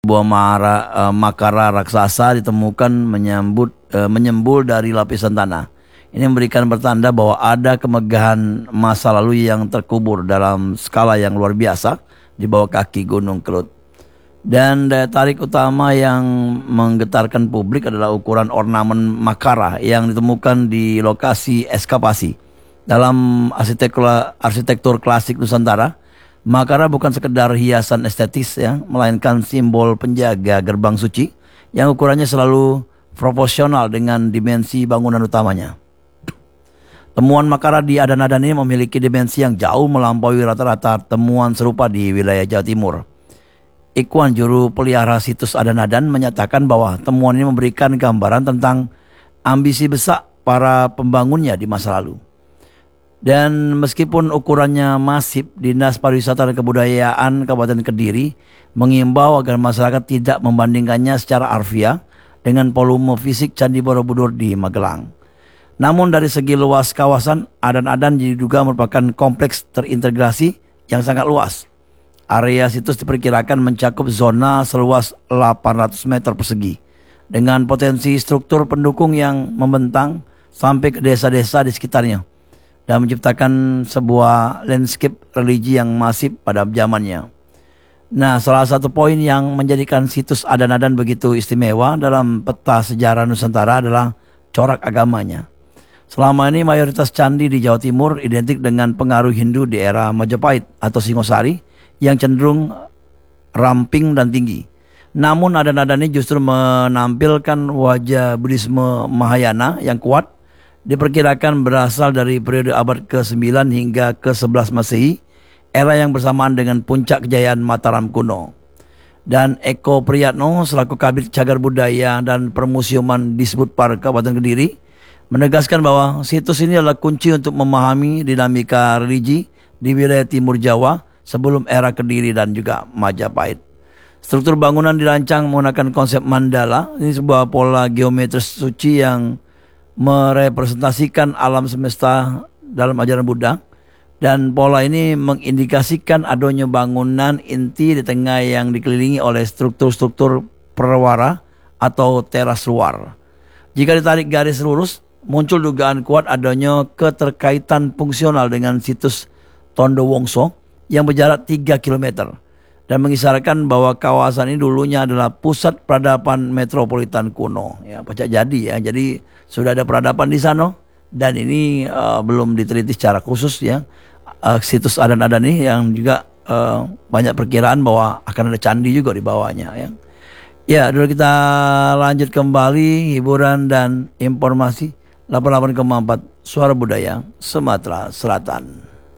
Makara raksasa ditemukan menyembul dari lapisan tanah. Ini memberikan pertanda bahwa ada kemegahan masa lalu yang terkubur dalam skala yang luar biasa di bawah kaki Gunung Kelut. Dan daya tarik utama yang menggetarkan publik adalah ukuran ornamen Makara yang ditemukan di lokasi ekskavasi. Dalam arsitektur klasik Nusantara, Makara bukan sekedar hiasan estetis ya, melainkan simbol penjaga gerbang suci yang ukurannya selalu proporsional dengan dimensi bangunan utamanya. Temuan Makara di Adan-Adan ini memiliki dimensi yang jauh melampaui rata-rata temuan serupa di wilayah Jawa Timur. Ikhwan, juru pelihara situs Adan-Adan, menyatakan bahwa temuan ini memberikan gambaran tentang ambisi besar para pembangunnya di masa lalu. Dan meskipun ukurannya masif, Dinas Pariwisata dan Kebudayaan Kabupaten Kediri mengimbau agar masyarakat tidak membandingkannya secara harfiah dengan volume fisik Candi Borobudur di Magelang. Namun dari segi luas kawasan, Adan-Adan diduga merupakan kompleks terintegrasi yang sangat luas. Area situs diperkirakan mencakup zona seluas 800 meter persegi dengan potensi struktur pendukung yang membentang sampai ke desa-desa di sekitarnya dan menciptakan sebuah landscape religi yang masif pada zamannya. Nah, salah satu poin yang menjadikan situs Adan-Adan begitu istimewa dalam peta sejarah Nusantara adalah corak agamanya. Selama ini mayoritas candi di Jawa Timur identik dengan pengaruh Hindu di era Majapahit atau Singosari yang cenderung ramping dan tinggi. Namun Adan-Adan ini justru menampilkan wajah Buddhisme Mahayana yang kuat, diperkirakan berasal dari periode abad ke-9 hingga ke-11 Masehi, era yang bersamaan dengan puncak kejayaan Mataram kuno. Dan Eko Priyatno selaku Kabid Cagar Budaya dan Permusiuman Disbudpar Kabupaten Kediri menegaskan bahwa situs ini adalah kunci untuk memahami dinamika religi di wilayah Timur Jawa sebelum era Kediri dan juga Majapahit. Struktur bangunan dirancang menggunakan konsep mandala. Ini sebuah pola geometris suci yang merepresentasikan alam semesta dalam ajaran Buddha, dan pola ini mengindikasikan adanya bangunan inti di tengah yang dikelilingi oleh struktur-struktur perwara atau teras luar. Jika ditarik garis lurus, muncul dugaan kuat adanya keterkaitan fungsional dengan situs Tondo Wongso yang berjarak 3 km dan mengisyaratkan bahwa kawasan ini dulunya adalah pusat peradaban metropolitan kuno. Ya, Pacak Jadi ya. Jadi sudah ada peradaban di sana, dan ini belum diteliti secara khusus ya. Situs Adan-Adan ini yang juga banyak perkiraan bahwa akan ada candi juga di bawahnya ya. Ya, dulu kita lanjut kembali hiburan dan informasi 88,4 Suara Budaya Sumatera Selatan.